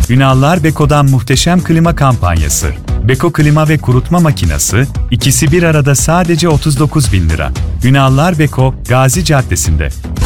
Ünallar Beko'dan muhteşem klima kampanyası. Beko klima ve kurutma makinesi, ikisi bir arada sadece 39.000 lira. Ünallar Beko, Gazi Caddesi'nde.